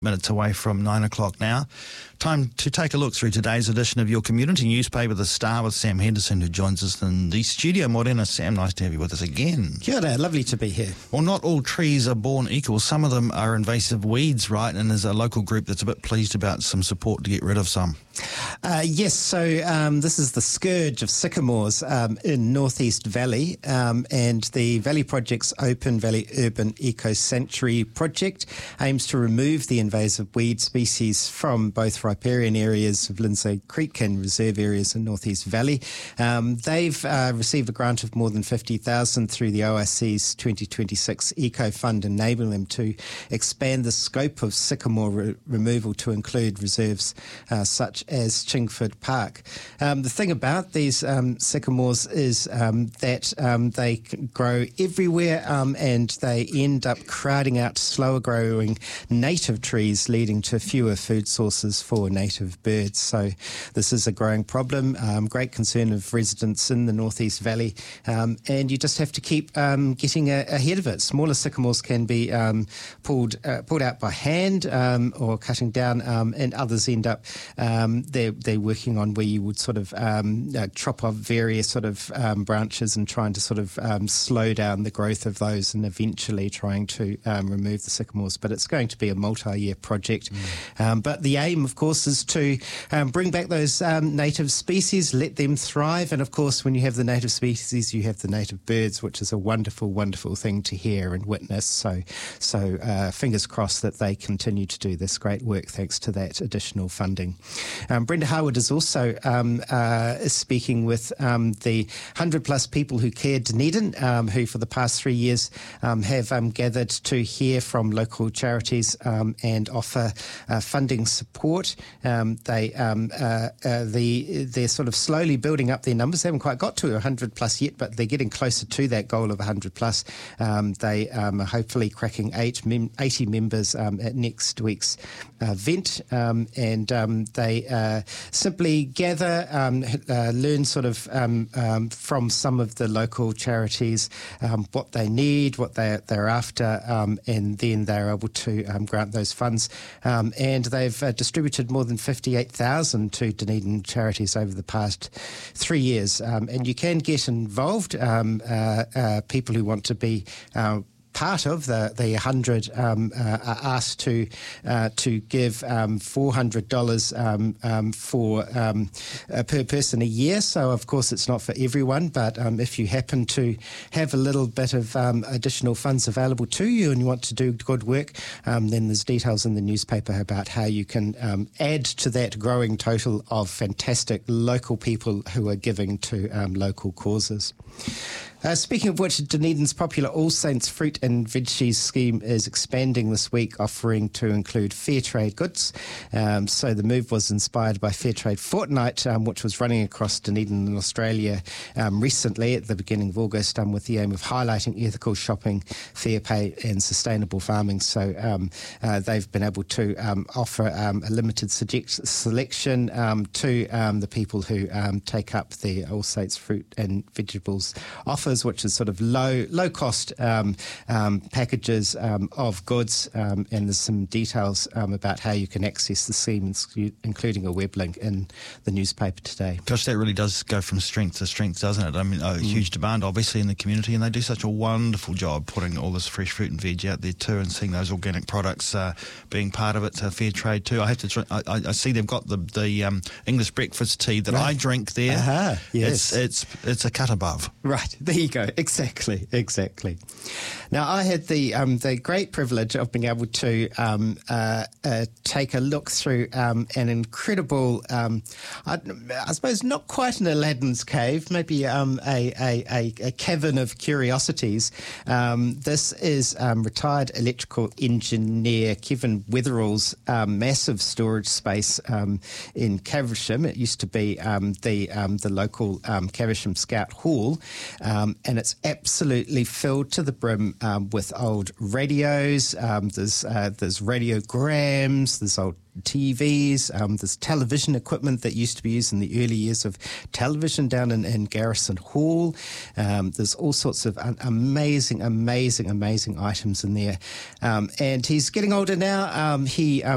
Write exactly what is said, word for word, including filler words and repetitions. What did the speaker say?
Minutes away from nine o'clock now. Time to take a look through today's edition of your community newspaper, The Star, with Sam Henderson, who joins us in the studio. Morena, Sam, nice to have you with us again. Kia ora, lovely to be here. Well, not all trees are born equal. Some of them are invasive weeds, right? And there's a local group that's a bit pleased about some support to get rid of some. Uh, yes, so um, this is the scourge of sycamores um, in Northeast Valley, um, and the Valley Project's Open Valley Urban Eco Sanctuary project aims to remove the invasive weed species from both riparian areas of Lindsay Creek and reserve areas in Northeast Valley. Um, they've uh, received a grant of more than fifty thousand dollars through the O I C's twenty twenty-six Eco Fund, enabling them to expand the scope of sycamore re- removal to include reserves uh, such as Chingford Park. Um, the thing about these um, sycamores is um, that um, they grow everywhere um, and they end up crowding out slower growing native trees, leading to fewer food sources for native birds. So this is a growing problem, um, great concern of residents in the Northeast Valley, um, and you just have to keep um, getting a- ahead of it. Smaller sycamores can be um, pulled uh, pulled out by hand um, or cutting down, um, and others end up um, they're, they're working on where you would sort of um, uh, chop off various sort of um, branches and trying to sort of um, slow down the growth of those and eventually trying to um, remove the sycamores. But it's going to be a multi-year project. Mm. Um, but the aim, of course, is to um, bring back those um, native species, let them thrive. And, of course, when you have the native species, you have the native birds, which is a wonderful, wonderful thing to hear and witness. So, so uh, fingers crossed that they continue to do this great work thanks to that additional funding. Um, Brenda Harwood is also um, uh, speaking with um, the one hundred plus people who care Dunedin, um, who for the past three years um, have um, gathered to hear from local charities um, and offer uh, funding support. Um, they um, uh, uh, the they're sort of slowly building up their numbers. They haven't quite got to one hundred plus yet, but they're getting closer to that goal of one hundred plus. Um, they um, are hopefully cracking eight mem- eighty members um, at next week's uh, event, um, and um, they uh, simply gather, um, uh, learn sort of um, um, from some of the local charities um, what they need, what they're, they're after, um, and then they're able to um, grant those funds. Um, and they've uh, distributed more than fifty-eight thousand to Dunedin charities over the past three years. Um, and you can get involved, um, uh, uh, people who want to be uh, part of the the one hundred um, uh, are asked to uh, to give um, four hundred dollars um, um, for um, uh, per person a year. So of course it's not for everyone, but um, if you happen to have a little bit of um, additional funds available to you and you want to do good work, um, then there's details in the newspaper about how you can um, add to that growing total of fantastic local people who are giving to um, local causes. Uh, speaking of which, Dunedin's popular All Saints Fruit and Veggies scheme is expanding this week, offering to include fair trade goods. Um, so the move was inspired by Fair Trade Fortnight, um, which was running across Dunedin and Australia um, recently at the beginning of August, um, with the aim of highlighting ethical shopping, fair pay and sustainable farming. So um, uh, they've been able to um, offer um, a limited subject selection um, to um, the people who um, take up the All Saints Fruit and Vegetables offer, which is sort of low low cost um, um, packages um, of goods, um, and there's some details um, about how you can access the scheme, including a web link in the newspaper today. Gosh, that really does go from strength to strength, doesn't it? I mean, a mm. huge demand, obviously, in the community, and they do such a wonderful job putting all this fresh fruit and veg out there too, and seeing those organic products uh, being part of it, uh, fair trade too. I have to. Try, I, I see they've got the the um, English breakfast tea that right. I drink there. Uh-huh, yes, it's it's it's a cut above. Right. There you go. Exactly, exactly. Now, I had the um, the great privilege of being able to um, uh, uh, take a look through um, an incredible, um, I, I suppose not quite an Aladdin's cave, maybe um, a, a, a, a cavern of curiosities. Um, this is um, retired electrical engineer Kevin Wetherall's um, massive storage space um, in Caversham. It used to be um, the um, the local um, Caversham Scout Hall, um, and it's absolutely filled to the brim um, with old radios. Um, there's uh, there's radiograms. There's old T Vs. Um, there's television equipment that used to be used in the early years of television down in, in Garrison Hall. Um, there's all sorts of un- amazing, amazing, amazing items in there. Um, and he's getting older now. Um, he um,